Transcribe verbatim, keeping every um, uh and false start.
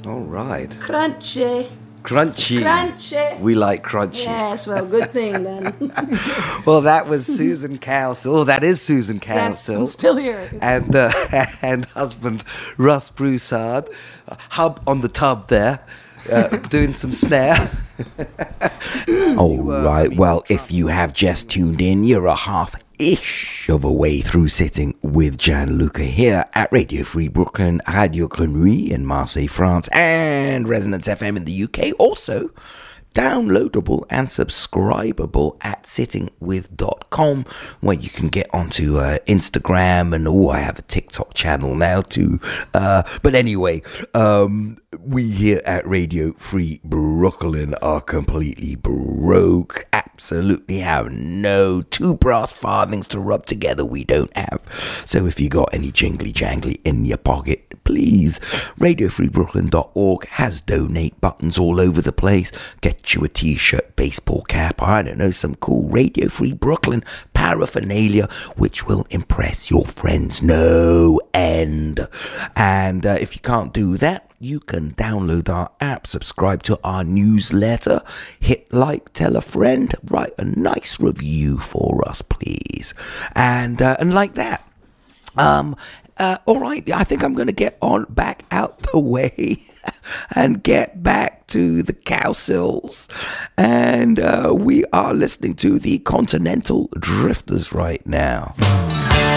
All right. Crunchy. Crunchy. Crunchy. We like crunchy. Yes, well, good thing then. Well, that was Susan Cowsill. Oh, that is Susan Yes, Cowsill. I'm still here. And uh, and husband Russ Broussard, uh, hub on the tub there, uh, doing some snare. All right, well, if you have just tuned in, you're a half-ish of a way through sitting with Gianluca here at Radio Free Brooklyn, Radio Grenouille in Marseille, France, and Resonance F M in the U K. Also, downloadable and subscribable at sitting with dot com, where you can get onto uh, Instagram, and oh, I have a TikTok channel now too. Uh, but anyway, um, we here at Radio Free Brooklyn are completely broke. Absolutely have no two brass farthings to rub together. We don't have. So if you got any jingly jangly in your pocket, please, radio free brooklyn dot org has donate buttons all over the place. Get you a t-shirt, baseball cap, or I don't know, some cool Radio Free Brooklyn paraphernalia, which will impress your friends no end. And uh, if you can't do that, you can download our app, subscribe to our newsletter, hit like, tell a friend, write a nice review for us, please. And uh, and like that. Um, uh, all right, I think I'm going to get on back out the way and get back to the Cowsills. And uh, we are listening to the Continental Drifters right now.